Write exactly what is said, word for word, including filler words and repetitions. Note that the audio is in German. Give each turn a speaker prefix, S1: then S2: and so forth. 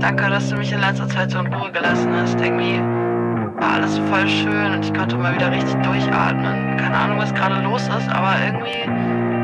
S1: Danke, dass du mich in letzter Zeit so in Ruhe gelassen hast. Irgendwie war alles voll schön und ich konnte mal wieder richtig durchatmen. Keine Ahnung, was gerade los ist, aber irgendwie